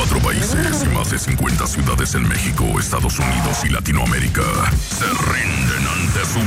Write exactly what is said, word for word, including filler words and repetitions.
veinticuatro países y más de cincuenta ciudades en México, Estados Unidos y Latinoamérica se rinden ante su